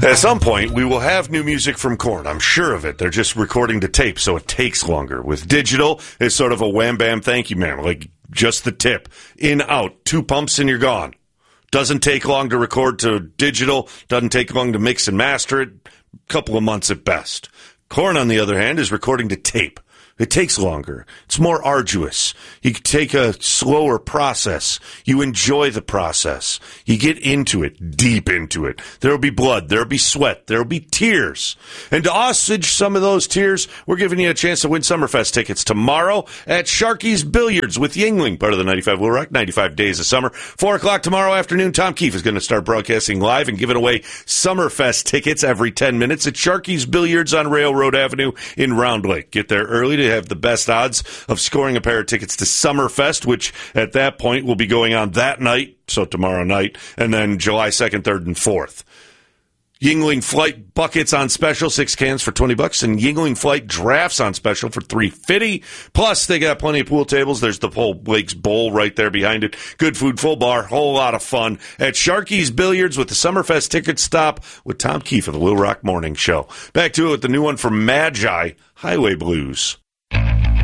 At some point, we will have new music from Korn. I'm sure of it. They're just recording to tape, so it takes longer. With digital, it's sort of a wham bam thank you, man. Like just the tip. In, out, 2 pumps and you're gone. Doesn't take long to record to digital. Doesn't take long to mix and master it. Couple of months at best. Korn, on the other hand, is recording to tape. It takes longer. It's more arduous. You take a slower process. You enjoy the process. You get into it, deep into it. There will be blood. There will be sweat. There will be tears. And to ossuage some of those tears, we're giving you a chance to win Summerfest tickets tomorrow at Sharky's Billiards with Yingling, part of the 95 Will Rock, 95 Days of Summer. 4 o'clock tomorrow afternoon, Tom Keefe is going to start broadcasting live and giving away Summerfest tickets every 10 minutes at Sharky's Billiards on Railroad Avenue in Round Lake. Get there early to have the best odds of scoring a pair of tickets to Summerfest, which at that point will be going on that night, so tomorrow night, and then July 2nd, 3rd, and 4th. Yingling Flight buckets on special, 6 cans for $20, and Yingling Flight drafts on special for $3.50. Plus, they got plenty of pool tables. There's the whole Blake's Bowl right there behind it. Good food, full bar, whole lot of fun at Sharky's Billiards with the Summerfest ticket stop with Tom Keefe of the Will Rock Morning Show. Back to it with the new one from Magi, Highway Blues.